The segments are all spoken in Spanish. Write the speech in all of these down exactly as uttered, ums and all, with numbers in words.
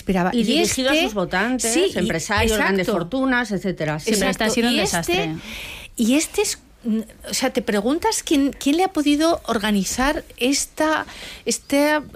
esperaba. Y, y dirigido este, a sus votantes, sí, empresarios, y, grandes fortunas, etcétera. Siempre está siendo un y desastre. Este, y este es... O sea, te preguntas quién, quién le ha podido organizar esta, esta,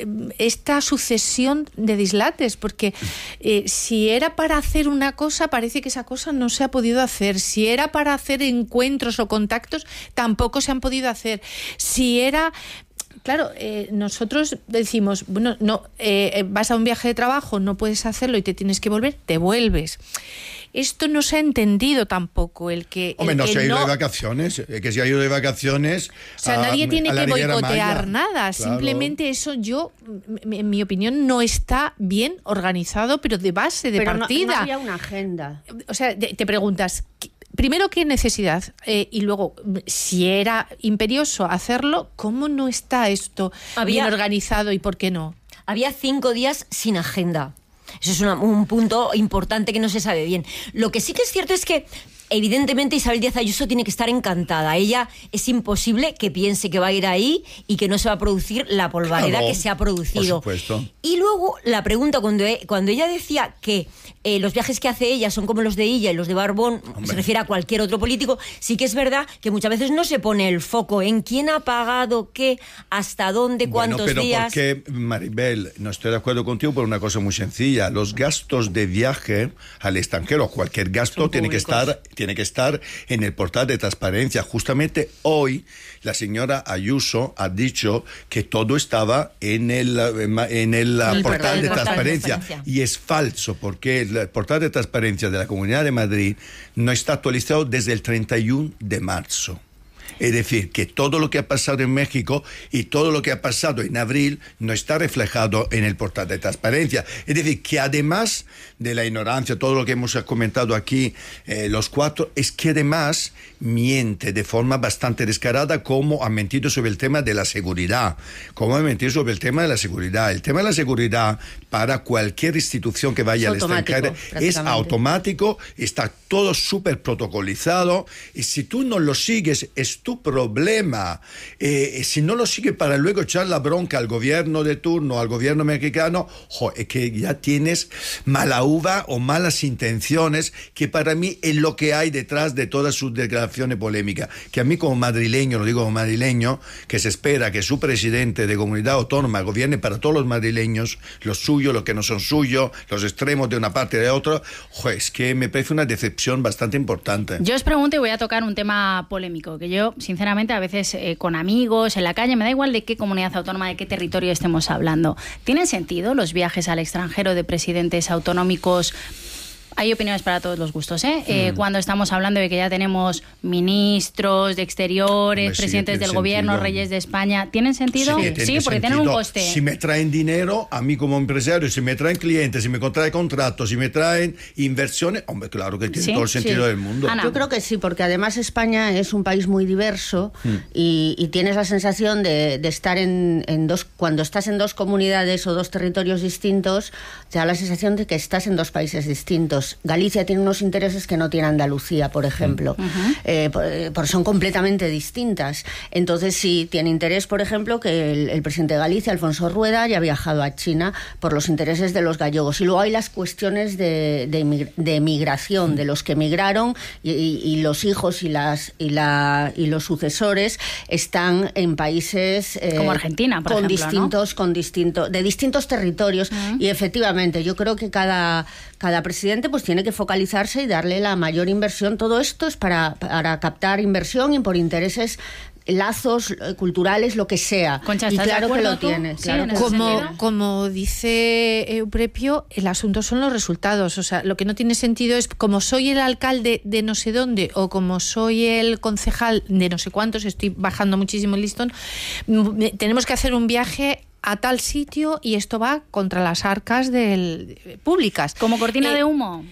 esta sucesión de dislates, porque eh, si era para hacer una cosa, parece que esa cosa no se ha podido hacer. Si era para hacer encuentros o contactos, tampoco se han podido hacer. Si era... Claro, eh, nosotros decimos, bueno, no, eh, vas a un viaje de trabajo, no puedes hacerlo y te tienes que volver, te vuelves. Esto no se ha entendido tampoco, el que... Hombre, el, no el se ha ido no... de vacaciones, que se ha ido de vacaciones... O sea, a, nadie tiene a que boicotear Maya. nada, claro. Simplemente eso yo, en mi opinión, no está bien organizado, pero de base, de pero partida. No, no había una agenda. O sea, te preguntas... Primero, ¿qué necesidad? Eh, y luego, si era imperioso hacerlo, ¿cómo no está esto había, bien organizado y por qué no? Había cinco días sin agenda. Eso es una, un punto importante que no se sabe bien. Lo que sí que es cierto es que evidentemente Isabel Díaz Ayuso tiene que estar encantada. Ella es imposible que piense que va a ir ahí y que no se va a producir la polvareda claro, que se ha producido. Por supuesto. Y luego la pregunta, cuando, cuando ella decía que eh, los viajes que hace ella son como los de Illa y los de Barbón, Hombre. se refiere a cualquier otro político, sí que es verdad que muchas veces no se pone el foco en quién ha pagado qué, hasta dónde, cuántos bueno, pero días... Porque, Maribel, no estoy de acuerdo contigo por una cosa muy sencilla. Los gastos de viaje al extranjero, cualquier gasto tiene que estar... tiene que estar en el portal de transparencia. Justamente hoy la señora Ayuso ha dicho que todo estaba en el, en el, el portal de transparencia. transparencia y es falso porque el portal de transparencia de la Comunidad de Madrid no está actualizado desde el treinta y uno de marzo. Es decir, que todo lo que ha pasado en México y todo lo que ha pasado en abril no está reflejado en el portal de transparencia. Es decir, que además de la ignorancia, todo lo que hemos comentado aquí, eh, los cuatro, es que además miente de forma bastante descarada, como ha mentido sobre el tema de la seguridad, como ha mentido sobre el tema de la seguridad. El tema de la seguridad para cualquier institución que vaya al extranjero es automático, está todo súper protocolizado, y si tú no lo sigues, es tu problema. Eh, si no lo sigue para luego echar la bronca al gobierno de turno, al gobierno mexicano, jo, es que ya tienes mala uva o malas intenciones, que para mí es lo que hay detrás de todas sus declaraciones polémicas. Que a mí como madrileño, lo digo como madrileño, que se espera que su presidente de comunidad autónoma gobierne para todos los madrileños, los suyos, los que no son suyos, los extremos de una parte y de otra, jo, es que me parece una decepción bastante importante. Yo os pregunto y voy a tocar un tema polémico, que yo sinceramente, a veces eh, con amigos, en la calle, me da igual de qué comunidad autónoma, de qué territorio estemos hablando. ¿Tienen sentido los viajes al extranjero de presidentes autonómicos? Hay opiniones para todos los gustos, ¿eh? Mm. eh cuando estamos hablando de que ya tenemos ministros de exteriores, Hombre, presidentes sí, del gobierno, sentido. reyes de España, ¿tienen sentido? Sí, sí tiene porque sentido. tienen un coste. Si me traen dinero, a mí como empresario, si me traen clientes, si me traen contratos, si me traen inversiones, hombre, claro que tiene ¿Sí? todo el sentido sí. del mundo. Ana. Yo creo que sí, porque además España es un país muy diverso mm. y, y tienes la sensación de, de estar en, en dos, cuando estás en dos comunidades o dos territorios distintos, te da la sensación de que estás en dos países distintos. Galicia tiene unos intereses que no tiene Andalucía, por ejemplo, uh-huh. eh, por, por, son completamente distintas. Entonces sí tiene interés, por ejemplo, que el, el presidente de Galicia, Alfonso Rueda, haya viajado a China por los intereses de los gallegos. Y luego hay las cuestiones de, de, migra- de migración, de los que emigraron y, y, y los hijos y, las, y, la, y los sucesores están en países... Eh, como Argentina, por con ejemplo, distintos, ¿no? con distintos, de distintos territorios. Uh-huh. Y efectivamente, yo creo que cada, cada presidente pues tiene que focalizarse y darle la mayor inversión. Todo esto es para, para captar inversión y por intereses, lazos culturales, lo que sea. Concha, y claro que lo tú? tiene. Sí, claro que como, como dice Euprepio, el asunto son los resultados. O sea, lo que no tiene sentido es como soy el alcalde de no sé dónde o como soy el concejal de no sé cuántos, estoy bajando muchísimo el listón, tenemos que hacer un viaje a tal sitio y esto va contra las arcas del, públicas. Como cortina eh, de humo.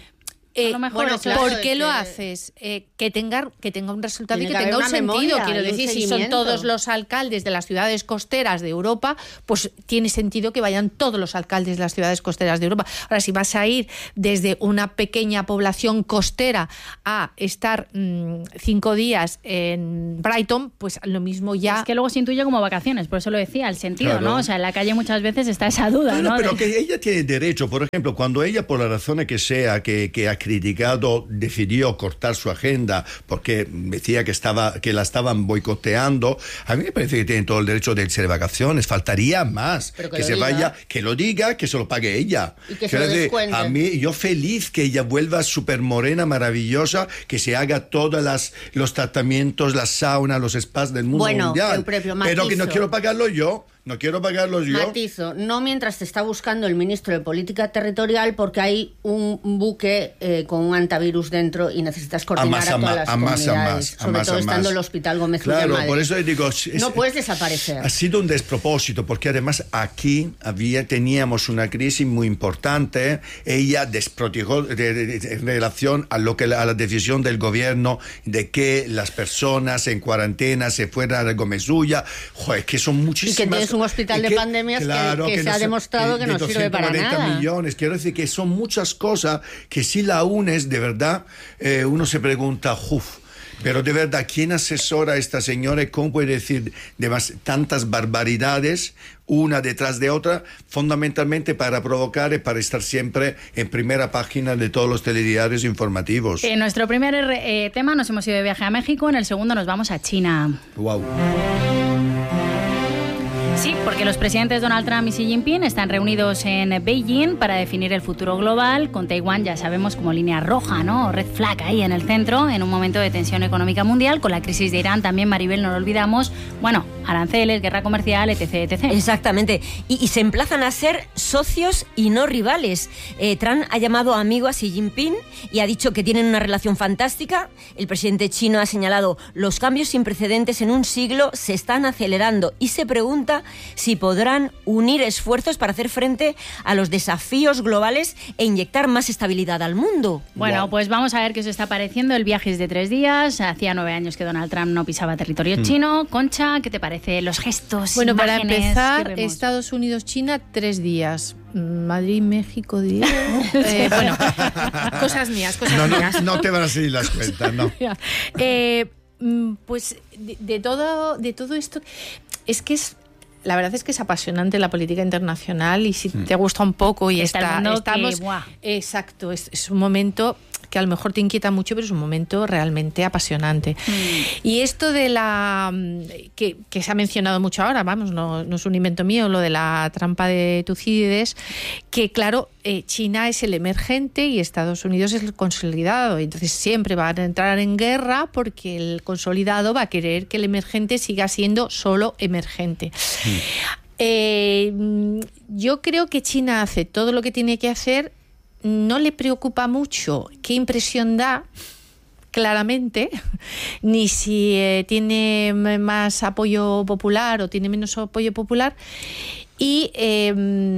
Eh, A lo mejor bueno, eso claro, es ¿por qué que- lo haces? Eh, que tenga que tenga un resultado Tiene y que que tenga haber un una sentido. memoria Quiero y un decir, si son seguimiento. todos los alcaldes de las ciudades costeras de Europa, pues tiene sentido que vayan todos los alcaldes de las ciudades costeras de Europa. Ahora, si vas a ir desde una pequeña población costera a estar mmm, cinco días en Brighton, pues lo mismo ya... Es que luego se intuye como vacaciones, por eso lo decía, el sentido, Claro. ¿no? O sea, en la calle muchas veces está esa duda, Bueno, ¿no? pero De- que ella tiene derecho, por ejemplo, cuando ella, por la razón que sea, que, que ha criticado, decidió cortar su agenda porque decía que estaba que la estaban boicoteando, a mí me parece que tiene todo el derecho de irse de vacaciones, faltaría más, Pero que que lo se diga. vaya, que lo diga, que se lo pague ella. Y que se Quiero lo decir, descuente. a mí, yo feliz que ella vuelva súper morena, maravillosa, que se haga todos las los tratamientos, las saunas, los spas del mundo Bueno, mundial. Eupropio, Pero que no matizo. quiero pagarlo yo, no quiero pagarlo yo. Matizo, no mientras te está buscando el ministro de Política Territorial porque hay un buque eh, con un antivirus dentro y necesitas coordinar más, a, a todas más, las a más, a comunidades, más, a sobre más, todo a estando más. el Hospital Gómez Claro, Ulla Madrid. por eso digo, es- no puedes desaparecer. ha sido un despropósito, porque además aquí había, teníamos una crisis muy importante. Ella desprotegó de- de- de- en relación a lo que a la decisión del gobierno de que las personas en cuarentena se fueran a Gómez Ulla. Joder, que son muchísimas. Y que tienes un hospital y de pandemias que- que se ha demostrado que no de sirve para doscientos cuarenta nada. millones. Quiero decir que son muchas cosas que si la unes de verdad, eh, uno se pregunta, uff. Pero de verdad, ¿quién asesora a esta señora y cómo puede decir demas- tantas barbaridades una detrás de otra, fundamentalmente para provocar y para estar siempre en primera página de todos los telediarios informativos? En nuestro primer eh, tema nos hemos ido de viaje a México, en el segundo nos vamos a China. Wow. Sí, porque los presidentes Donald Trump y Xi Jinping están reunidos en Beijing para definir el futuro global, con Taiwán, ya sabemos, como línea roja, ¿no? Red flag ahí en el centro, en un momento de tensión económica mundial, con la crisis de Irán también, Maribel, no lo olvidamos. Bueno, aranceles, guerra comercial, etc, etcétera. Exactamente. Y, y se emplazan a ser socios y no rivales. Eh, Trump ha llamado amigo a Xi Jinping y ha dicho que tienen una relación fantástica. El presidente chino ha señalado los cambios sin precedentes en un siglo se están acelerando y se pregunta si podrán unir esfuerzos para hacer frente a los desafíos globales e inyectar más estabilidad al mundo. Bueno, Wow. pues vamos a ver qué os está pareciendo. El viaje es de tres días. Hacía nueve años que Donald Trump no pisaba territorio chino. Concha, ¿qué te parece? Los gestos, Bueno, para imágenes, ¿qué empezar, vemos? Estados Unidos-China, tres días. Madrid, México, diría. Eh, bueno, cosas mías, cosas No, mías. no, no te van a seguir las cuentas, no. Eh, mm, pues de, de todo, de todo esto, es que es. La verdad es que es apasionante la política internacional y si te gusta un poco y Está el está, mundo que, estamos. ¡buah! Exacto, es, es un momento que a lo mejor te inquieta mucho, pero es un momento realmente apasionante. Mm. Y esto de la que, que se ha mencionado mucho ahora, vamos, no, no es un invento mío, lo de la trampa de Tucídides, que claro, eh, China es el emergente y Estados Unidos es el consolidado. Entonces siempre van a entrar en guerra porque el consolidado va a querer que el emergente siga siendo solo emergente. Mm. Eh, yo creo que China hace todo lo que tiene que hacer. No le preocupa mucho qué impresión da, claramente, ni si eh, tiene más apoyo popular o tiene menos apoyo popular. Y, eh,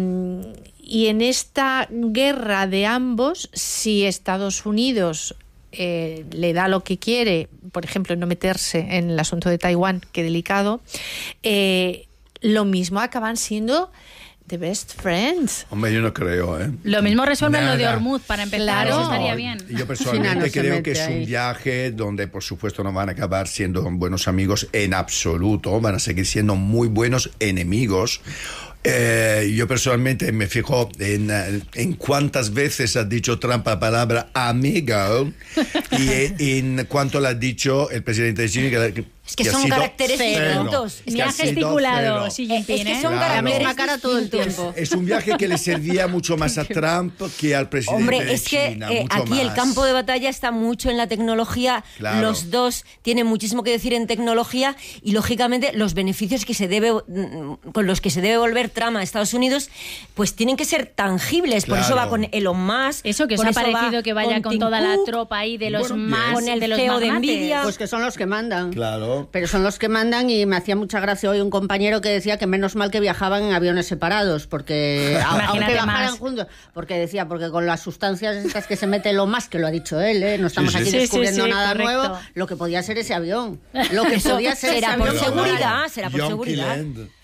y en esta guerra de ambos, si Estados Unidos eh, le da lo que quiere, por ejemplo, no meterse en el asunto de Taiwán, que delicado, eh, lo mismo acaban siendo the best friends. Hombre, yo no creo, ¿eh? Lo mismo resuelven Nada. lo de Hormuz para empezar, Claro. eso No, estaría bien. Yo personalmente China no se creo mete que es un ahí. viaje donde por supuesto no van a acabar siendo buenos amigos en absoluto, van a seguir siendo muy buenos enemigos. Eh, yo personalmente me fijo en, eh, en cuántas veces ha dicho Trump la palabra amigo y en cuánto la ha dicho el presidente de China. Que, Es que que ha son sido caracteres cero. distintos. Es Ni que ha ha sido gesticulado cero. Xi Jinping, Es que ¿eh? son Claro. La misma caracteres cara todo el distintos. tiempo. Es un viaje que le servía mucho más a Trump que al presidente Hombre, de es que China. eh, mucho aquí el más. campo de batalla está mucho en la tecnología. Claro. Los dos tienen muchísimo que decir en tecnología y, lógicamente, los beneficios que se debe, mm, con los que se debe volver Trump a Estados Unidos, pues tienen que ser tangibles. Por eso Claro. va con Elon Musk. Eso que os por ha eso va parecido que vaya con, Tim toda la Cook, tropa ahí de los Bueno, más bien. con el de los C E O de magnates. Nvidia. Pues que son los que mandan. Claro. claro. Pero son los que mandan, y me hacía mucha gracia hoy un compañero que decía que menos mal que viajaban en aviones separados, porque aunque viajaran juntos, porque decía, porque con las sustancias estas que se mete lo más, que lo ha dicho él, ¿eh? No estamos sí, sí. aquí descubriendo sí, sí, sí, nada correcto. nuevo, lo que podía ser ese avión. Lo que podía ser será ese por avión. seguridad, será por seguridad.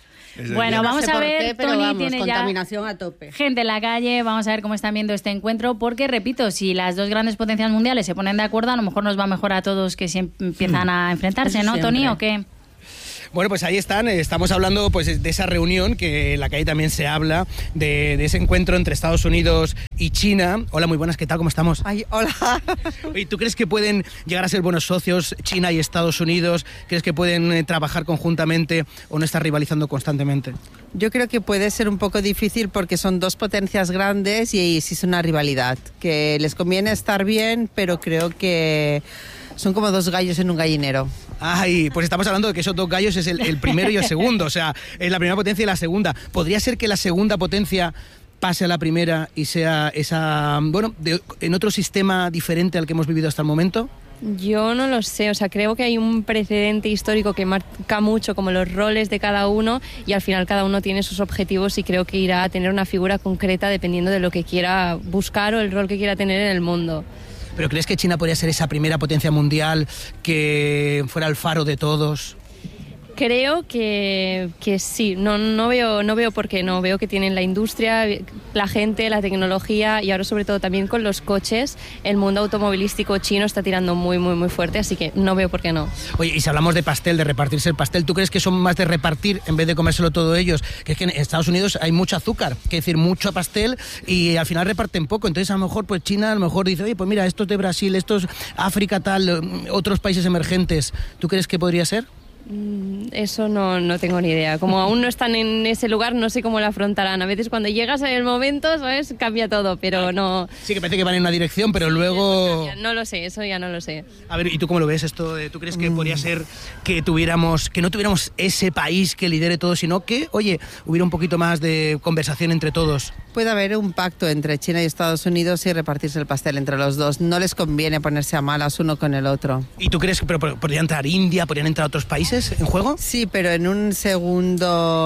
Bueno, vamos no sé a ver, qué, pero Tony vamos, tiene contaminación ya a tope. gente en la calle, vamos a ver cómo están viendo este encuentro, porque, repito, si las dos grandes potencias mundiales se ponen de acuerdo, a lo mejor nos va mejor a todos que si empiezan a enfrentarse, ¿no, Tony, o qué? Bueno, pues ahí están, estamos hablando pues de esa reunión que en la calle también se habla, de, de ese encuentro entre Estados Unidos y China. Hola, muy buenas, ¿qué tal? ¿Cómo estamos? Ay, hola. ¿Y tú crees que pueden llegar a ser buenos socios China y Estados Unidos? ¿Crees que pueden eh, trabajar conjuntamente o no estar rivalizando constantemente? Yo creo que puede ser un poco difícil porque son dos potencias grandes y existe una rivalidad, que les conviene estar bien, pero creo que son como dos gallos en un gallinero. Ay, pues estamos hablando de que esos dos gallos es el, el primero y el segundo, o sea, es la primera potencia y la segunda. ¿Podría ser que la segunda potencia pase a la primera y sea esa, bueno, de, en otro sistema diferente al que hemos vivido hasta el momento? Yo no lo sé, o sea, creo que hay un precedente histórico que marca mucho como los roles de cada uno, y al final cada uno tiene sus objetivos y creo que irá a tener una figura concreta dependiendo de lo que quiera buscar o el rol que quiera tener en el mundo. ¿Pero crees que China podría ser esa primera potencia mundial que fuera el faro de todos? Creo que, que sí, no, no, veo, no veo por qué no, veo que tienen la industria, la gente, la tecnología, y ahora sobre todo también con los coches, el mundo automovilístico chino está tirando muy, muy, muy fuerte, así que no veo por qué no. Oye, y si hablamos de pastel, de repartirse el pastel, ¿tú crees que son más de repartir en vez de comérselo todo ellos? Que es que en Estados Unidos hay mucho azúcar, que decir, mucho pastel, y al final reparten poco, entonces a lo mejor pues China a lo mejor dice, oye, pues mira, estos de Brasil, estos África tal, otros países emergentes, ¿tú crees que podría ser? Eso no, no tengo ni idea. Como aún no están en ese lugar, no sé cómo lo afrontarán. A veces cuando llegas en el momento, ¿sabes? Cambia todo, pero no... Sí, que parece que van en una dirección, pero luego... No lo sé, eso ya no lo sé. A ver, ¿y tú cómo lo ves esto? ¿Tú crees que mm. podría ser que tuviéramos, que no tuviéramos ese país que lidere todo, sino que, oye, hubiera un poquito más de conversación entre todos? Puede haber un pacto entre China y Estados Unidos y repartirse el pastel entre los dos. No les conviene ponerse a malas uno con el otro. ¿Y tú crees que pero, podría entrar India, podrían entrar otros países en juego? Sí, pero en un segundo,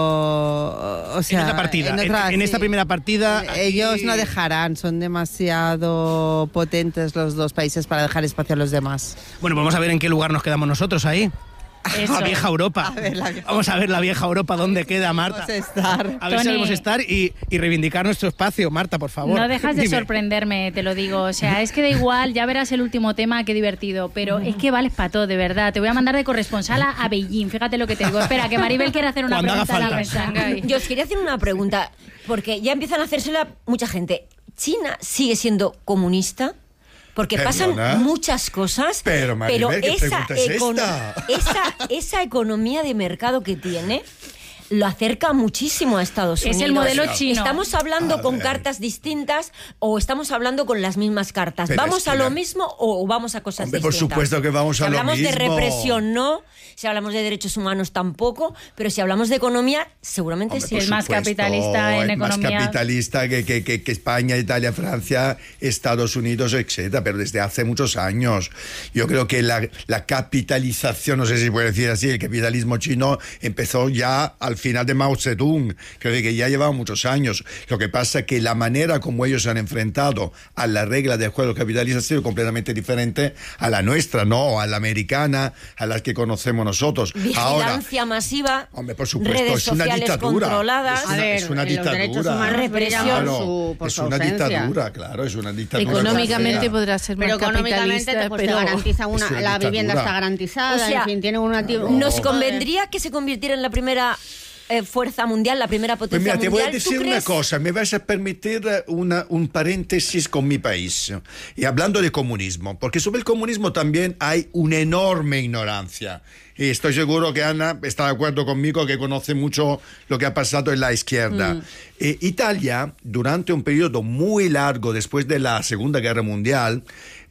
o sea, en esta partida, en, otra, en, en esta primera partida ellos aquí... no dejarán, son demasiado potentes los dos países para dejar espacio a los demás. Bueno, vamos a ver en qué lugar nos quedamos nosotros ahí. Eso. La vieja Europa. A ver, la vieja... Vamos a ver la vieja Europa dónde queda, Marta. Estar. A ver si sabemos estar y, y reivindicar nuestro espacio, Marta, por favor. No dejas de Dime. sorprenderme, te lo digo. O sea, es que da igual, ya verás el último tema, qué divertido. Pero es que vales para todo, de verdad. Te voy a mandar de corresponsal a, a Beijing, fíjate lo que te digo. Espera, que Maribel quiere hacer una Cuando pregunta haga a la mesa. Yo os quería hacer una pregunta, porque ya empiezan a hacérsela mucha gente. ¿China sigue siendo comunista? Porque Perdona. pasan muchas cosas, pero, Maribel, pero ¿qué esa, pregunta es econo esta? esa, esa economía de mercado que tiene lo acerca muchísimo a Estados Unidos. Es el modelo chino. ¿Estamos hablando a con ver. cartas distintas o estamos hablando con las mismas cartas? Pero ¿Vamos es que a lo la... mismo o vamos a cosas Hombre, distintas? por supuesto que vamos si a lo mismo. Si hablamos de represión, no. Si hablamos de derechos humanos, tampoco. Pero si hablamos de economía, seguramente Hombre, sí. El más capitalista en el economía. más capitalista que, que, que, que España, Italia, Francia, Estados Unidos, etcétera. Pero desde hace muchos años. Yo creo que la, la capitalización, no sé si se puede decir así, el capitalismo chino empezó ya al final de Mao Zedong. Creo que ya llevaba muchos años. Lo que pasa es que la manera como ellos se han enfrentado a la regla del juego capitalista ha sido completamente diferente a la nuestra, ¿no? A la americana, a la que conocemos nosotros. Vigilancia Ahora, masiva, hombre, por supuesto, redes es una sociales dictadura. controladas. Es una, A ver, es una los dictadura. derechos humanos Represión. Claro, Su, por es su una ausencia. dictadura, claro, es una dictadura. Económicamente podrá ser más pero económicamente capitalista, pues, pero te garantiza una, una la vivienda dictadura. está garantizada, O sea, en fin, tiene una... claro. ¿Nos convendría que se convirtiera en la primera eh, fuerza mundial, la primera Pues potencia mira, te mundial? voy a decir ¿Tú una crees? cosa, me vas a permitir una, un paréntesis con mi país. Y hablando de comunismo, porque sobre el comunismo también hay una enorme ignorancia. Y estoy seguro que Ana está de acuerdo conmigo, que conoce mucho lo que ha pasado en la izquierda. Mm. Eh, Italia, durante un periodo muy largo después de la Segunda Guerra Mundial,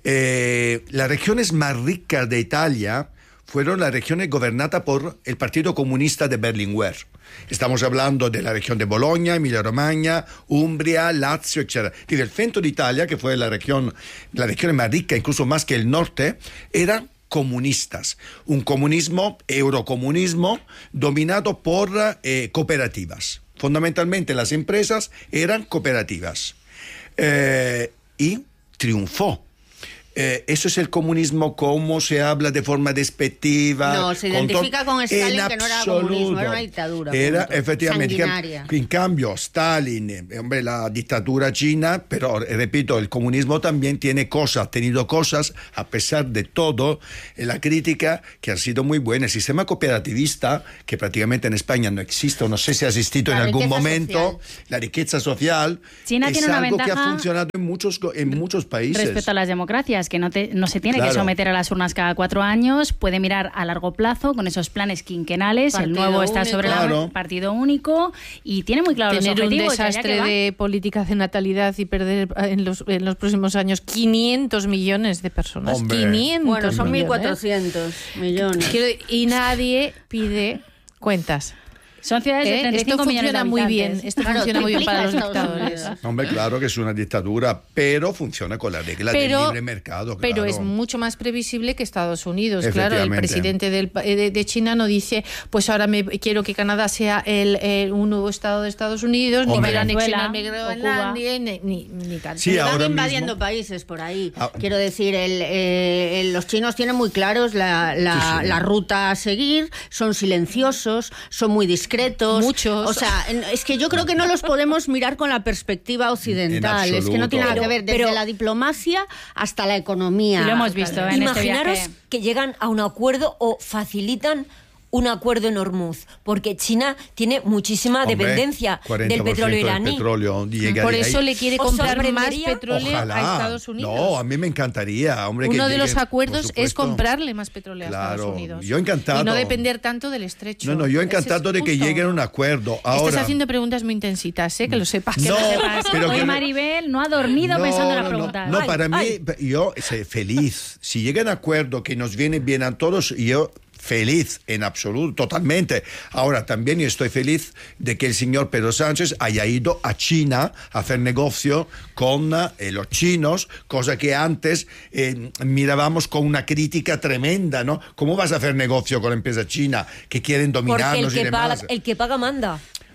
eh, las regiones más ricas de Italia fueron las regiones gobernadas por el Partido Comunista de Berlinguer. Estamos hablando de la región de Bologna, Emilia-Romagna, Umbria, Lazio, etcétera. Y el centro de Italia, que fue la región, la región más rica, incluso más que el norte, era comunistas. Un comunismo, eurocomunismo, dominado por eh, cooperativas. Fundamentalmente las empresas eran cooperativas. Eh, y triunfó. Eh, eso es el comunismo como se habla de forma despectiva. No, se identifica con, con Stalin, que no era comunismo, era una dictadura. Era punto. efectivamente. Sanguinaria. En cambio, Stalin, eh, hombre, la dictadura china, pero eh, repito, el comunismo también tiene cosas, ha tenido cosas, a pesar de todo, eh, la crítica que ha sido muy buena. El sistema cooperativista, que prácticamente en España no existe, o no sé si ha existido la en algún momento, social. La riqueza social, China es tiene una algo que ha ventaja funcionado en muchos, en muchos países. Respecto a las democracias, que no, te, no se tiene claro. que someter a las urnas cada cuatro años, puede mirar a largo plazo con esos planes quinquenales, partido el nuevo único. Está sobre claro. el partido único y tiene muy claro tener los objetivos. Un desastre de políticas de natalidad y perder en los, en los próximos años quinientos millones de personas. Hombre. quinientos Bueno, son millones. mil cuatrocientos millones. Quiero, y nadie pide cuentas. Son ciudades de ¿Eh? treinta y cinco Esto millones de funciona muy bien. habitantes. Esto Claro, funciona muy bien para los triplica Estados dictadores. Unidos. Hombre, claro que es una dictadura, pero funciona con la regla Pero, del libre mercado. Claro. pero es mucho más previsible que Estados Unidos. Claro, el Efectivamente. presidente del, de, de China no dice, pues ahora me quiero que Canadá sea el, el, un nuevo estado de Estados Unidos, Hombre. ni me la Venezuela, anexionar o Groenlandia, ni, ni, ni tal. Sí, Están ahora invadiendo mismo- países por ahí. Ah. Quiero decir, el, eh, el- los chinos tienen muy claros la, la, Sí, sí. la ruta a seguir, son silenciosos, son muy discretos. Muchos. O sea, en- es que yo creo que no los podemos mirar con la perspectiva occidental. En Es que no tiene nada que absoluto. ver desde Pero- la diplomacia hasta la economía. Y lo hemos visto, ¿eh? en este Imaginaros viaje. que llegan a un acuerdo o facilitan un acuerdo en Hormuz, porque China tiene muchísima Hombre, dependencia cuarenta del por ciento petróleo del iraní. petróleo llega Por de eso ahí. le quiere ¿Os comprar más sorprendería? petróleo Ojalá. a Estados Unidos. No, a mí me encantaría, hombre. que Uno de llegue, los por acuerdos es supuesto. comprarle más petróleo a Claro, Estados Unidos. yo encantado. Y no depender tanto del estrecho. No, no, yo Ese encantado es de que justo. lleguen a un acuerdo. Ahora, Estás haciendo preguntas muy intensitas, ¿eh? Que lo sepas. No, Que lo sepas. pero Hoy que- Maribel no ha dormido No, pensando en no, las no. preguntas. No, Ay, para mí, ay. yo sé, feliz. Si llegan a acuerdo que nos viene bien a todos, yo feliz en absoluto, totalmente. Ahora, también yo estoy feliz de que el señor Pedro Sánchez haya ido a China a hacer negocio con eh, los chinos, cosa que antes eh, mirábamos con una crítica tremenda, ¿no? ¿Cómo vas a hacer negocio con la empresa china que quieren Porque el dominarnos y que, paga, demás? el que paga manda.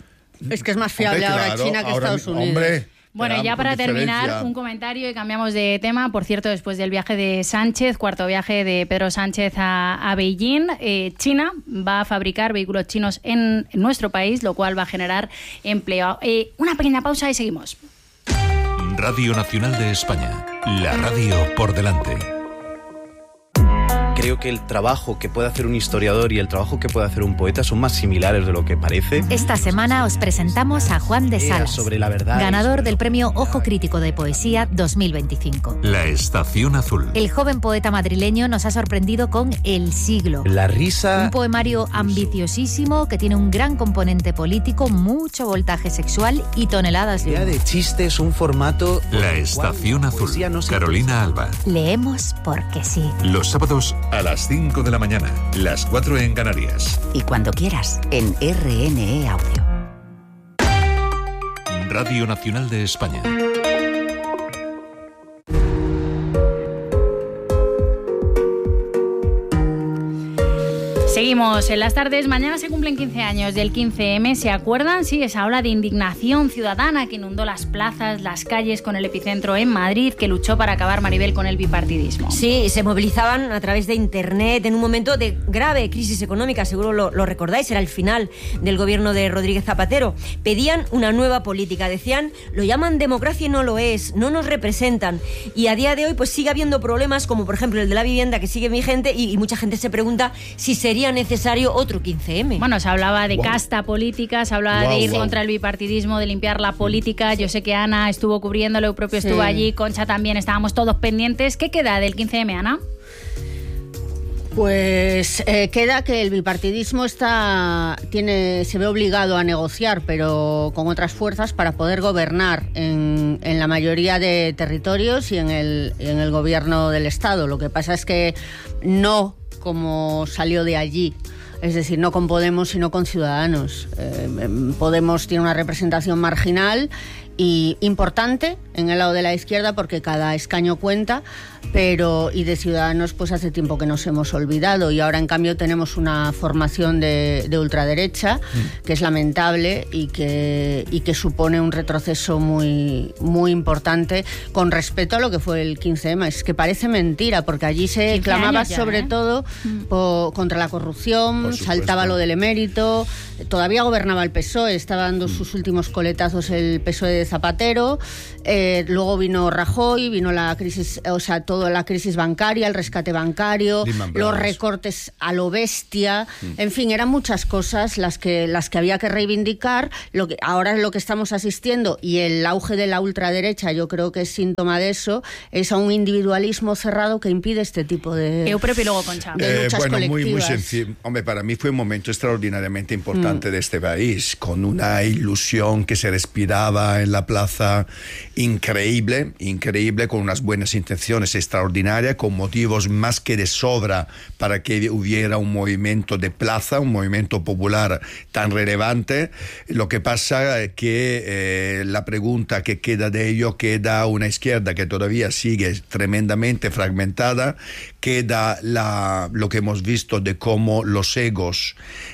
Es que es más fiable Hombre, ahora claro, China que ahora Estados mi- Unidos. Hombre, Bueno, Pero ya con para terminar, diferencia. un comentario y cambiamos de tema. Por cierto, después del viaje de Sánchez, cuarto viaje de Pedro Sánchez a, a Beijing, eh, China va a fabricar vehículos chinos en, en nuestro país, lo cual va a generar empleo. Eh, una pequeña pausa y seguimos. Radio Nacional de España, la radio por delante. Creo que el trabajo que puede hacer un historiador y el trabajo que puede hacer un poeta son más similares de lo que parece. Esta semana os presentamos a Juan de Era Salas, sobre la verdad y ganador sobre del lo- premio Ojo Crítico de Poesía dos mil veinticinco. La Estación Azul. El joven poeta madrileño nos ha sorprendido con El siglo, La risa... un poemario ambiciosísimo que tiene un gran componente político, mucho voltaje sexual y toneladas La de idea humor. de chiste es un formato... por La el Estación cual la Azul. poesía no se Carolina Alba. Leemos porque sí. Los sábados a las cinco de la mañana, las cuatro en Canarias. Y cuando quieras, en R N E Audio. Radio Nacional de España. Seguimos en las tardes. Mañana se cumplen quince años del quince eme. ¿Se acuerdan? Sí, esa ola de indignación ciudadana que inundó las plazas, las calles con el epicentro en Madrid, que luchó para acabar, Maribel, con el bipartidismo. Sí, se movilizaban a través de Internet en un momento de grave crisis económica, seguro lo, lo recordáis, era el final del gobierno de Rodríguez Zapatero. Pedían una nueva política, decían, lo llaman democracia y no lo es, no nos representan. Y a día de hoy pues sigue habiendo problemas como por ejemplo el de la vivienda que sigue vigente y, y mucha gente se pregunta si sería necesario otro quince eme. Bueno, se hablaba de Wow. casta política, se hablaba Wow, de ir wow. contra el bipartidismo, de limpiar la política. Yo sé que Ana estuvo cubriéndolo, propio Sí. estuvo allí, Concha también, estábamos todos pendientes. ¿Qué queda del quince eme, Ana? Pues eh, queda que el bipartidismo está, tiene, se ve obligado a negociar, pero con otras fuerzas para poder gobernar en, en la mayoría de territorios y en el, en el gobierno del Estado. Lo que pasa es que no como salió de allí. Es decir, no con Podemos, sino con Ciudadanos. Eh, Podemos tiene una representación marginal y importante en el lado de la izquierda porque cada escaño cuenta, pero y de Ciudadanos pues hace tiempo que nos hemos olvidado y ahora en cambio tenemos una formación de, de ultraderecha mm. que es lamentable y que, y que supone un retroceso muy, muy importante con respecto a lo que fue el quince eme. Es que parece mentira porque allí se clamaba ya, sobre ¿eh? todo mm. po, contra la corrupción, saltaba lo del emérito, todavía gobernaba el P S O E, estaba dando mm. sus últimos coletazos el P S O E de Zapatero, eh, luego vino Rajoy, vino la crisis, o sea, toda la crisis bancaria, el rescate bancario, los recortes a lo bestia, mm. en fin, eran muchas cosas las que las que había que reivindicar. Lo que ahora es lo que estamos asistiendo y el auge de la ultraderecha, yo creo que es síntoma de eso, es a un individualismo cerrado que impide este tipo de, Eu propio luego, Concha. de eh, luchas bueno, colectivas. muy, muy sencillo. Hombre, para mí fue un momento extraordinariamente importante mm. de este país, con una ilusión que se respiraba en la plaza increíble, increíble, con unas buenas intenciones extraordinarias, con motivos más que de sobra para que hubiera un movimiento de plaza, un movimiento popular tan relevante. Lo que pasa es que eh, la pregunta que queda de ello, queda una izquierda que todavía sigue tremendamente fragmentada, queda la, lo que hemos visto de cómo los egos,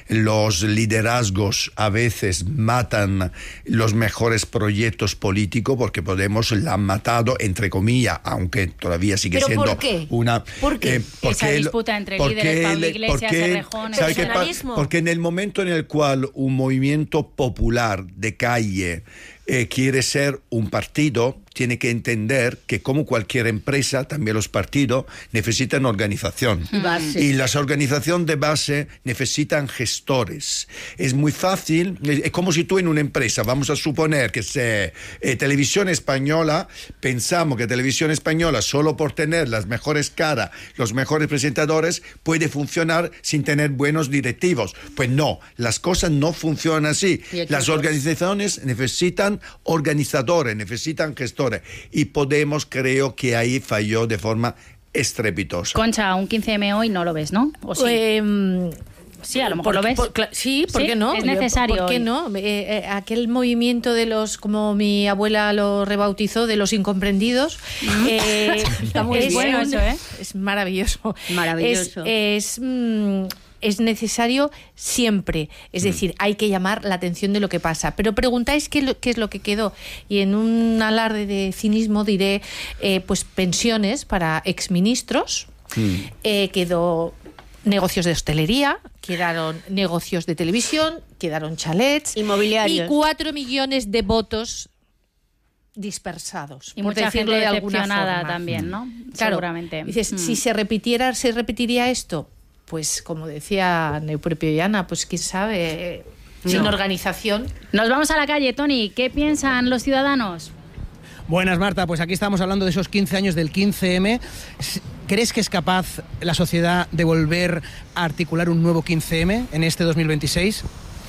los liderazgos a veces matan los mejores proyectos políticos, porque Podemos la han matado, entre comillas, aunque todavía sigue ¿Pero siendo por qué? una... ¿Por qué? Eh, Esa disputa entre líderes, Pablo Iglesias, Errejón, ¿sabe qué pa- ¿Personalismo? Porque en el momento en el cual un movimiento popular de calle eh, quiere ser un partido, tiene que entender que como cualquier empresa, también los partidos necesitan organización. Base. Y las organizaciones de base necesitan gestores. Es muy fácil, es como si tú en una empresa, vamos a suponer que sea eh, Televisión Española, pensamos que Televisión Española, solo por tener las mejores caras, los mejores presentadores, puede funcionar sin tener buenos directivos. Pues no, las cosas no funcionan así. Las organizaciones necesitan organizadores, necesitan gestores. Y Podemos, creo que ahí falló de forma estrepitosa. Concha, un quince eme hoy no lo ves, ¿no? ¿O sí? Eh, Sí, a lo mejor por, lo ves. por, cla- sí, ¿por ¿Sí? qué no? Es necesario ¿Por qué hoy. no? Eh, eh, aquel movimiento de los, como mi abuela lo rebautizó, de los incomprendidos. eh, Está muy es, bueno eso, ¿eh? Es maravilloso. Maravilloso. Es, es, mm, es necesario siempre. Es decir, hay que llamar la atención de lo que pasa. Pero preguntáis qué, lo- qué es lo que quedó. Y en un alarde de cinismo diré, eh, pues pensiones para exministros. Mm. Eh, quedó negocios de hostelería, quedaron negocios de televisión, quedaron chalets, Inmobiliarios. y cuatro millones de votos dispersados, Y por mucha gente decirlo de alguna decepcionada forma. también, ¿no? Claro, Seguramente. dices, Mm. si se repitiera, se repetiría esto, pues como decía Neu propio y Ana, pues quién sabe, eh, sin No. organización. Nos vamos a la calle, Tony. ¿Qué piensan los ciudadanos? Buenas, Marta. Pues aquí estamos hablando de esos quince años del quince eme. ¿Crees que es capaz la sociedad de volver a articular un nuevo quince eme en este dos mil veintiséis?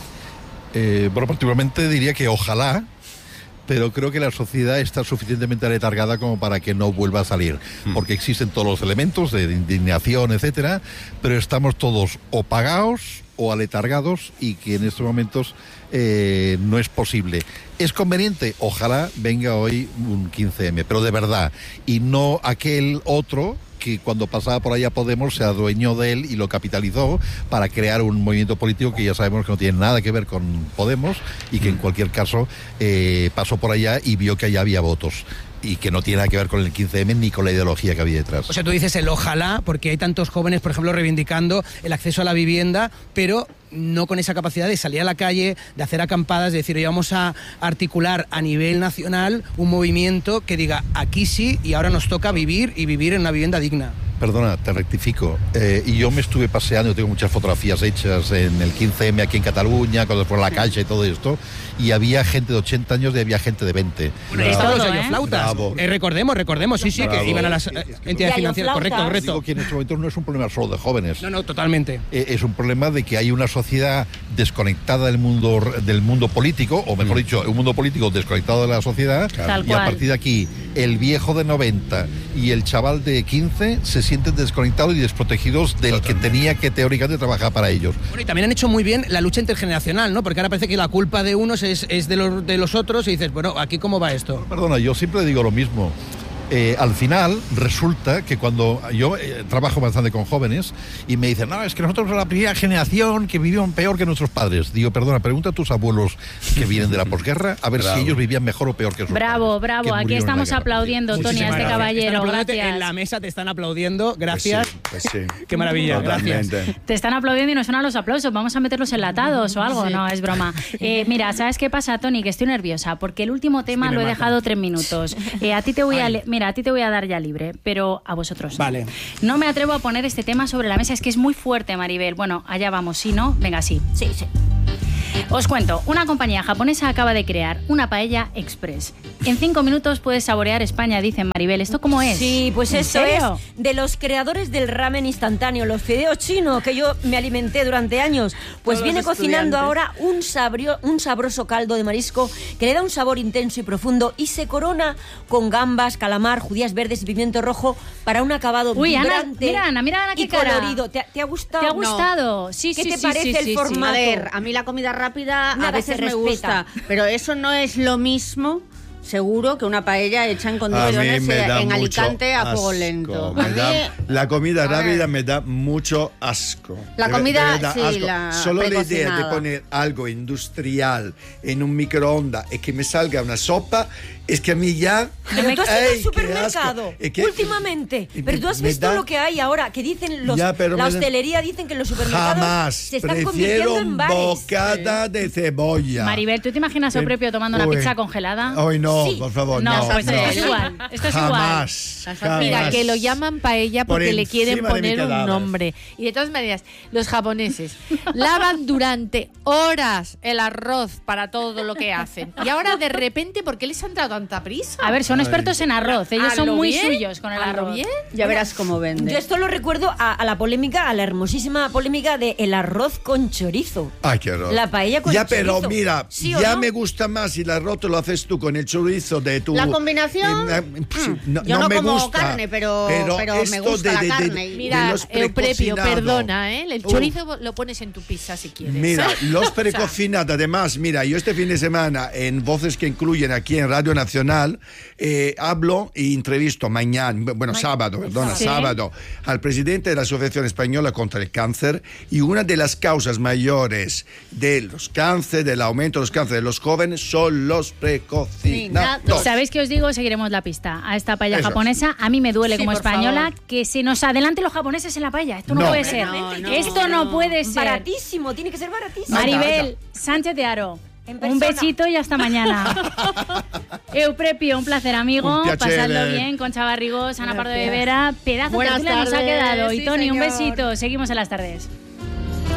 Eh, bueno, particularmente diría que ojalá, pero creo que la sociedad está suficientemente aletargada como para que no vuelva a salir, porque existen todos los elementos de indignación, etcétera, pero estamos todos o pagados o aletargados y que en estos momentos eh, no es posible. ¿Es conveniente? Ojalá venga hoy un quince eme, pero de verdad, y no aquel otro que cuando pasaba por allá Podemos se adueñó de él y lo capitalizó para crear un movimiento político que ya sabemos que no tiene nada que ver con Podemos y que en cualquier caso eh, pasó por allá y vio que allá había votos y que no tiene nada que ver con el quince eme ni con la ideología que había detrás. O sea, tú dices el ojalá, porque hay tantos jóvenes, por ejemplo, reivindicando el acceso a la vivienda, pero no con esa capacidad de salir a la calle, de hacer acampadas, de decir, oye, vamos a articular a nivel nacional un movimiento que diga, aquí sí, y ahora nos toca vivir y vivir en una vivienda digna. Perdona, te rectifico. Eh, y yo me estuve paseando, tengo muchas fotografías hechas en el quince eme aquí en Cataluña, cuando fue a la calle y todo esto, y había gente de ochenta años y había gente de veinte. Bueno, ahí estaban los yayoflautas. Bravo. Eh, recordemos, recordemos, sí, sí, Bravo. que iban a las eh, entidades financieras. Correcto, correcto. Digo que en estos momentos no es un problema solo de jóvenes. No, no, totalmente. Eh, es un problema de que hay una sociedad desconectada del mundo del mundo político, o mejor dicho, un mundo político desconectado de la sociedad, Tal y a cual. partir de aquí, el viejo de noventa y el chaval de quince se sienten desconectados y desprotegidos del que tenía que teóricamente trabajar para ellos. Bueno, y también han hecho muy bien la lucha intergeneracional, ¿no? Porque ahora parece que la culpa de unos es, es de, los, de los otros y dices, bueno, ¿aquí cómo va esto? Perdona, yo siempre digo lo mismo. Eh, al final resulta que cuando yo eh, trabajo bastante con jóvenes y me dicen, no, es que nosotros somos la primera generación que vivieron peor que nuestros padres. Digo, perdona, pregunta a tus abuelos que vienen de la posguerra a ver Bravo. si ellos vivían mejor o peor que sus Bravo, padres. bravo. Aquí estamos aplaudiendo, Tony, a este caballero. Gracias. En la mesa te están aplaudiendo. Gracias. Pues sí, pues sí. Qué maravilla. Totalmente. Gracias. Te están aplaudiendo y no suenan los aplausos. Vamos a meterlos enlatados o algo. Sí. No, es broma. Eh, mira, ¿sabes qué pasa, Tony? Que estoy nerviosa porque el último tema sí, lo he mata. dejado tres minutos. Eh, a ti te voy a, mira, a ti te voy a dar ya libre, pero a vosotros. Vale. No me atrevo a poner este tema sobre la mesa, es que es muy fuerte, Maribel. Bueno, allá vamos, ¿sí, no? Venga, sí. Sí, sí. Os cuento, una compañía japonesa acaba de crear una paella express. En cinco minutos puedes saborear España, dice Maribel. ¿Esto cómo es? Sí, pues ¿En eso serio? es de los creadores del ramen instantáneo, los fideos chinos, que yo me alimenté durante años. Pues Todos viene los cocinando estudiantes. ahora un, sabrio, un sabroso caldo de marisco que le da un sabor intenso y profundo y se corona con gambas, calamar, judías verdes y pimiento rojo para un acabado Uy, Ana, vibrante mira, Ana, mira, Ana, qué y cara. colorido. ¿Te, te ha gustado? ¿Te ha gustado? Sí, ¿Qué sí, te sí, parece sí, el sí, formato? A ver, a mí la comida rápida Nada a veces se me respeta. gusta, pero eso no es lo mismo, seguro, que una paella hecha en A mí condiciones me eh, da en mucho Alicante a asco. fuego lento. Me A mí- da- la comida a ver. rápida me da mucho asco. La De- comida, de verdad, sí, asco. la Solo la idea de precocinada. poner algo industrial en un microondas y que me salga una sopa, es que a mí ya... Pero tú has ido ¡Ay, al qué supermercado asco! Es que- últimamente. y Pero me- tú has me visto da- lo que hay ahora, que dicen los, Ya, pero la me da- hostelería dicen que los supermercados Jamás. se están Prefiero convirtiendo en un bares. bocata de cebolla. Maribel, ¿tú te imaginas a Eh, Oprepio tomando una uy. pizza congelada? Ay, no, Sí. por favor, No, no. pues no. esto es igual. Esto es igual. Jamás, jamás. Mira, que lo llaman paella Por porque le quieren encima de mi poner un cadáver. nombre. Y de todas maneras, los japoneses lavan durante horas el arroz para todo lo que hacen. Y ahora de repente, ¿por qué les han dado tanta prisa? A ver, son expertos en arroz. Ellos ¿A son lo muy bien? suyos con el ¿A lo arroz. bien? Ya verás cómo vende. Yo esto lo recuerdo a, a la polémica, a la hermosísima polémica de el arroz con chorizo. Ay, qué horror. La paella con Ya, chorizo. pero mira, ¿Sí o ya no? me gusta más si el arroz te lo haces tú con el chorizo de tu... La combinación, Eh, eh, sí, no, yo no me como gusta, carne, pero- pero me esto gusta de- la de- de- carne. de Mira, los Euprepio, precocinados. perdona, ¿eh? El Uf. chorizo lo pones en tu pizza si quieres. Mira, los O sea, precocinados, además, mira, yo este fin de semana en Voces que Incluyen aquí en Radio Nacional, eh, hablo y entrevisto mañana, bueno, sábado, perdona, ¿Sí? sábado, al presidente de la Asociación Española contra el Cáncer, y una de las causas mayores de los cánceres, del aumento de los cánceres de los jóvenes, son los precocinados. ¿Sabéis qué os digo? Seguiremos la pista a esta paella Eso. japonesa. A mí me duele Sí, como por española favor. que se nos adelanten los japoneses en la paella. Esto no, No. puede ser. No, no, Esto no, no. puede ser. Baratísimo, tiene que ser baratísimo. Maribel Sánchez de Aro. En Un persona. besito y hasta mañana. Euprepio, un placer, amigo. Un piacere. Pasadlo bien con Chava Rigós, Ana Pardo de Gracias. Vera. Pedazo de Buenas tertulia nos ha tardes, quedado. Y sí, Tony, un señor. besito. Seguimos en las tardes.